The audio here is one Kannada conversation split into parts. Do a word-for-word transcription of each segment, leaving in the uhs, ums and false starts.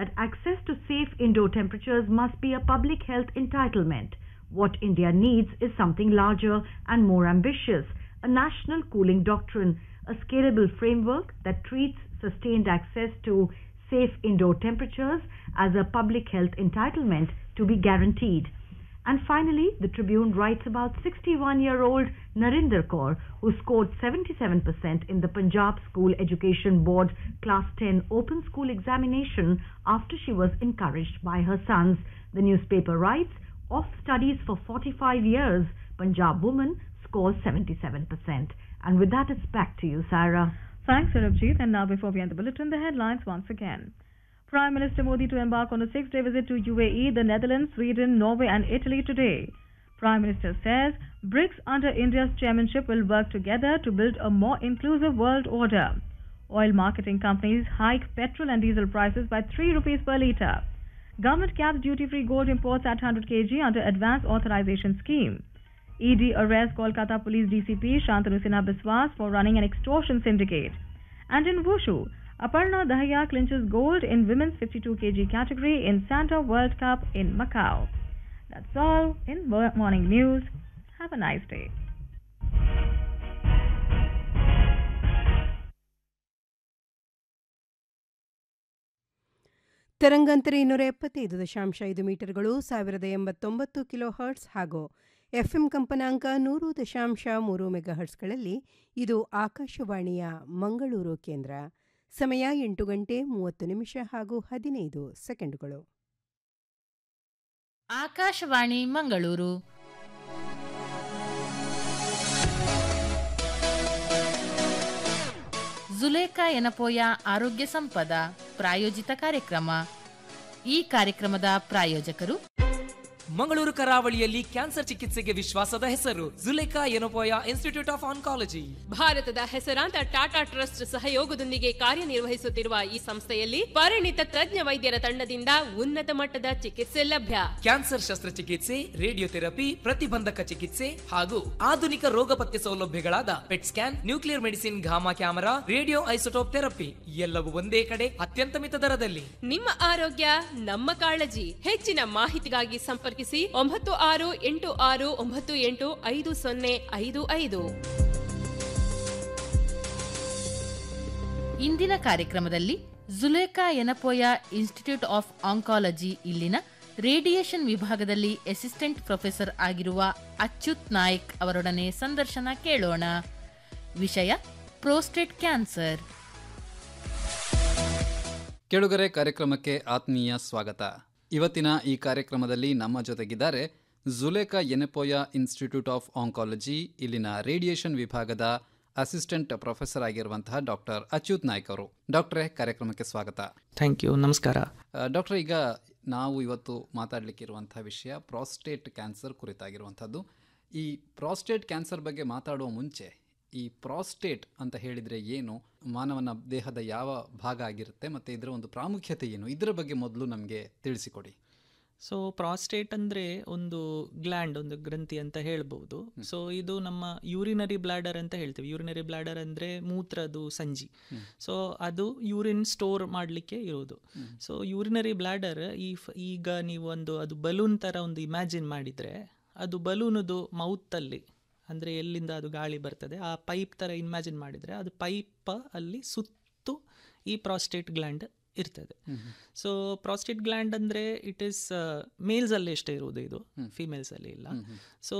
that access to safe indoor temperatures must be a public health entitlement. What India needs is something larger and more ambitious, a national cooling doctrine, a scalable framework that treats sustained access to safe indoor temperatures as a public health entitlement to be guaranteed. And finally, the Tribune writes about sixty-one-year-old Narinder Kaur, who scored seventy-seven percent in the Punjab School Education Board Class ten Open School examination after she was encouraged by her sons. The newspaper writes, off studies for forty-five years, Punjab woman scores seventy-seven percent. And with that, it's back to you, Sarah. Thanks, Sarabjit. And now, before we end the bulletin, the headlines once again. Prime Minister Modi to embark on a six-day visit to U A E, the Netherlands, Sweden, Norway and Italy today. Prime Minister says BRICS under India's chairmanship will work together to build a more inclusive world order. Oil marketing companies hike petrol and diesel prices by three rupees per litre. Government caps duty-free gold imports at one hundred kilograms under Advance Authorization Scheme. E D arrests Kolkata Police D C P Shantanu Sinha Biswas for running an extortion syndicate. And in Wushu, Aparna Dahiya clinches gold in women's fifty-two kilograms category in Santa World Cup in Macau. That's all in Morning News. Have a nice day. ತರಂಗಾಂತರ ಇನ್ನೂರ ಎಪ್ಪತ್ತೈದು ದಶಾಂಶ ಐದು ಮೀಟರ್ಗಳು ಸಾವಿರದ ಎಂಬತ್ತೊಂಬತ್ತು ಕಿಲೋ ಹರ್ಟ್ಸ್ ಹಾಗೂ ಎಫ್ಎಂ ಕಂಪನಾಂಕ ನೂರು ದಶಾಂಶ ಮೂರು ಮೆಗಾಹರ್ಟ್ಸ್ಗಳಲ್ಲಿ ಇದು ಆಕಾಶವಾಣಿಯ ಮಂಗಳೂರು ಕೇಂದ್ರ. ಸಮಯ ಎಂಟು ಗಂಟೆ ಮೂವತ್ತು ನಿಮಿಷ ಹಾಗೂ ಹದಿನೈದು ಸೆಕೆಂಡುಗಳು. ಆಕಾಶವಾಣಿ ಮಂಗಳೂರು. ಜುಲೇಖಾ ಎನಪೋಯ ಆರೋಗ್ಯ ಸಂಪದ ಪ್ರಾಯೋಜಿತ ಕಾರ್ಯಕ್ರಮ. ಈ ಕಾರ್ಯಕ್ರಮದ ಪ್ರಾಯೋಜಕರು ಮಂಗಳೂರು ಕರಾವಳಿಯಲ್ಲಿ ಕ್ಯಾನ್ಸರ್ ಚಿಕಿತ್ಸೆಗೆ ವಿಶ್ವಾಸದ ಹೆಸರು Zulekha Yenepoya institute of oncology. ಭಾರತದ ಹೆಸರಾಂತ ಟಾಟಾ ಟ್ರಸ್ಟ್ ಸಹಯೋಗದೊಂದಿಗೆ ಕಾರ್ಯನಿರ್ವಹಿಸುತ್ತಿರುವ ಈ ಸಂಸ್ಥೆಯಲ್ಲಿ ಪರಿಣಿತ ತಜ್ಞ ವೈದ್ಯರ ತಂಡದಿಂದ ಉನ್ನತ ಮಟ್ಟದ ಚಿಕಿತ್ಸೆ ಲಭ್ಯ. ಕ್ಯಾನ್ಸರ್ ಶಸ್ತ್ರಚಿಕಿತ್ಸೆ, ರೇಡಿಯೋಥೆರಪಿ, ಪ್ರತಿಬಂಧಕ ಚಿಕಿತ್ಸೆ ಹಾಗೂ ಆಧುನಿಕ ರೋಗ ಪತ್ತೆ ಸೌಲಭ್ಯಗಳಾದ pet scan, nuclear medicine, gamma camera, radio isotope therapy ಎಲ್ಲವೂ ಒಂದೇ ಕಡೆ ಅತ್ಯಂತ ಮಿತ ದರದಲ್ಲಿ. ನಿಮ್ಮ ಆರೋಗ್ಯ ನಮ್ಮ ಕಾಳಜಿ. ಹೆಚ್ಚಿನ ಮಾಹಿತಿಗಾಗಿ ಸಂಪರ್ಕಿಸಿ ಒಂಬತ್ತು ಆರು ಎಂಟು ಆರು ಒಂಬತ್ತು ಎಂಟು ಐದು ಸೊನ್ನೆ ಐದು ಐದು. ಇಂದಿನ ಕಾರ್ಯಕ್ರಮದಲ್ಲಿ Zulekha Yenepoya institute of oncology ಇಲ್ಲಿನ ರೇಡಿಯೇಷನ್ ವಿಭಾಗದಲ್ಲಿ ಅಸಿಸ್ಟೆಂಟ್ ಪ್ರೊಫೆಸರ್ ಆಗಿರುವ ಅಚ್ಯುತ್ ನಾಯ್ಕ್ ಅವರೊಡನೆ ಸಂದರ್ಶನ ಕೇಳೋಣ. ವಿಷಯ ಪ್ರೋಸ್ಟೇಟ್ ಕ್ಯಾನ್ಸರ್. ಕೇಳುಗರೆ, ಕಾರ್ಯಕ್ರಮಕ್ಕೆ ಆತ್ಮೀಯ ಸ್ವಾಗತ. ಇವತ್ತಿನ ಈ ಕಾರ್ಯಕ್ರಮದಲ್ಲಿ ನಮ್ಮ ಜೊತೆಗಿದ್ದಾರೆ Zulekha Yenepoya institute of oncology ಇಲ್ಲಿನ ರೇಡಿಯೇಷನ್ ವಿಭಾಗದ ಅಸಿಸ್ಟೆಂಟ್ ಪ್ರೊಫೆಸರ್ ಆಗಿರುವಂತಹ ಡಾಕ್ಟರ್ ಅಚ್ಯುತ್ ನಾಯ್ಕ್ ಅವರು. ಡಾಕ್ಟ್ರೇ, ಕಾರ್ಯಕ್ರಮಕ್ಕೆ ಸ್ವಾಗತ. Thank you. ನಮಸ್ಕಾರ ಡಾಕ್ಟರ್. ಈಗ ನಾವು ಇವತ್ತು ಮಾತಾಡಲಿಕ್ಕಿರುವಂತಹ ವಿಷಯ ಪ್ರಾಸ್ಟೇಟ್ ಕ್ಯಾನ್ಸರ್ ಕುರಿತಾಗಿರುವಂಥದ್ದು. ಈ ಪ್ರಾಸ್ಟೇಟ್ ಕ್ಯಾನ್ಸರ್ ಬಗ್ಗೆ ಮಾತಾಡುವ ಮುಂಚೆ ಈ ಪ್ರಾಸ್ಟೇಟ್ ಅಂತ ಹೇಳಿದರೆ ಏನು, ಮಾನವನ ದೇಹದ ಯಾವ ಭಾಗ ಆಗಿರುತ್ತೆ ಮತ್ತು ಇದರ ಒಂದು ಪ್ರಾಮುಖ್ಯತೆ ಏನು, ಇದರ ಬಗ್ಗೆ ಮೊದಲು ನಮಗೆ ತಿಳಿಸಿಕೊಡಿ. ಸೊ ಪ್ರಾಸ್ಟೇಟ್ ಅಂದರೆ ಒಂದು ಗ್ಲ್ಯಾಂಡ್, ಒಂದು ಗ್ರಂಥಿ ಅಂತ ಹೇಳ್ಬೋದು. ಸೊ ಇದು ನಮ್ಮ ಯೂರಿನರಿ ಬ್ಲಾಡರ್ ಅಂತ ಹೇಳ್ತೀವಿ. ಯೂರಿನರಿ ಬ್ಲಾಡರ್ ಅಂದರೆ ಮೂತ್ರದ್ದು ಸಂಜಿ. ಸೊ ಅದು ಯೂರಿನ್ ಸ್ಟೋರ್ ಮಾಡಲಿಕ್ಕೆ ಇರೋದು. ಸೊ ಯೂರಿನರಿ ಬ್ಲಾಡರ್ ಈ ಈಗ ನೀವು ಒಂದು ಅದು ಬಲೂನ್ ಥರ ಒಂದು ಇಮ್ಯಾಜಿನ್ ಮಾಡಿದರೆ, ಅದು ಬಲೂನದು ಮೌತಲ್ಲಿ ಅಂದರೆ ಎಲ್ಲಿಂದ ಅದು ಗಾಳಿ ಬರ್ತದೆ ಆ ಪೈಪ್ ಥರ ಇಮ್ಯಾಜಿನ್ ಮಾಡಿದರೆ, ಅದು ಪೈಪ್ ಅಲ್ಲಿ ಸುತ್ತು ಈ ಪ್ರಾಸ್ಟೇಟ್ ಗ್ಲ್ಯಾಂಡ್ ಇರ್ತದೆ. ಸೊ ಪ್ರಾಸ್ಟೇಟ್ ಗ್ಲ್ಯಾಂಡ್ ಅಂದರೆ ಇಟ್ ಈಸ್ ಮೇಲ್ಸಲ್ಲಿ ಎಷ್ಟೇ ಇರುವುದು, ಇದು ಫಿಮೇಲ್ಸಲ್ಲಿ ಇಲ್ಲ. ಸೊ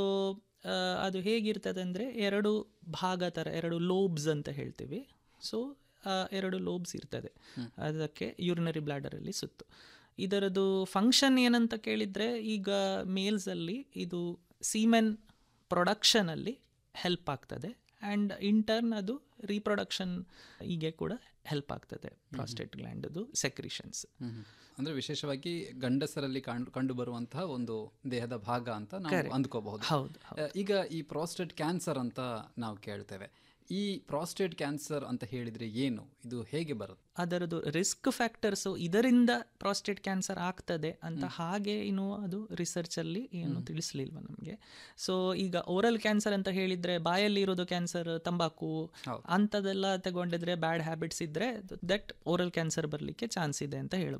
ಅದು ಹೇಗಿರ್ತದೆ ಅಂದರೆ ಎರಡು ಭಾಗ ಥರ, ಎರಡು ಲೋಬ್ಸ್ ಅಂತ ಹೇಳ್ತೀವಿ. ಸೊ ಎರಡು ಲೋಬ್ಸ್ ಇರ್ತದೆ ಅದಕ್ಕೆ ಯೂರಿನರಿ ಬ್ಲಾಡರಲ್ಲಿ ಸುತ್ತು. ಇದರದ್ದು ಫಂಕ್ಷನ್ ಏನಂತ ಕೇಳಿದರೆ, ಈಗ ಮೇಲ್ಸಲ್ಲಿ ಇದು ಸೀಮೆನ್ ಪ್ರೊಡಕ್ಷನಲ್ಲಿ ಹೆಲ್ಪ್ ಆಗ್ತದೆ ಆ್ಯಂಡ್ ಇಂಟರ್ನ್ ಅದು ರೀಪ್ರೊಡಕ್ಷನ್ ಹೀಗೆ ಕೂಡ ಹೆಲ್ಪ್ ಆಗ್ತದೆ ಪ್ರಾಸ್ಟೇಟ್ ಗ್ಲ್ಯಾಂಡದು ಸೆಕ್ರಿಷನ್ಸ್. ಅಂದರೆ ವಿಶೇಷವಾಗಿ ಗಂಡಸರಲ್ಲಿ ಕಂಡು ಕಂಡು ಬರುವಂತಹ ಒಂದು ದೇಹದ ಭಾಗ ಅಂತ ನಾವು ಅಂದ್ಕೋಬಹುದು. ಹೌದು. ಈಗ ಈ ಪ್ರಾಸ್ಟೇಟ್ ಕ್ಯಾನ್ಸರ್ ಅಂತ ನಾವು ಕೇಳ್ತೇವೆ. ಈ ಪ್ರಾಸ್ಟೇಟ್ ಕ್ಯಾನ್ಸರ್ ಅಂತ ಹೇಳಿದರೆ ಏನು, ಇದು ಹೇಗೆ ಬರುತ್ತೆ, ಅದರದ್ದು ರಿಸ್ಕ್ ಫ್ಯಾಕ್ಟರ್ಸು, ಇದರಿಂದ ಪ್ರಾಸ್ಟೇಟ್ ಕ್ಯಾನ್ಸರ್ ಆಗ್ತದೆ ಅಂತ ಹಾಗೆ ಇನ್ನು ಅದು ರಿಸರ್ಚಲ್ಲಿ ಏನು ತಿಳಿಸ್ಲಿಲ್ವ ನಮಗೆ. ಸೊ ಈಗ ಓರಲ್ ಕ್ಯಾನ್ಸರ್ ಅಂತ ಹೇಳಿದರೆ, ಬಾಯಲ್ಲಿ ಇರೋದು ಕ್ಯಾನ್ಸರ್, ತಂಬಾಕು ಅಂಥದ್ದೆಲ್ಲ ತಗೊಂಡಿದ್ರೆ, ಬ್ಯಾಡ್ ಹ್ಯಾಬಿಟ್ಸ್ ಇದ್ದರೆ ದಟ್ ಓರಲ್ ಕ್ಯಾನ್ಸರ್ ಬರಲಿಕ್ಕೆ ಚಾನ್ಸ್ ಇದೆ ಅಂತ ಹೇಳ್ಬೋದು.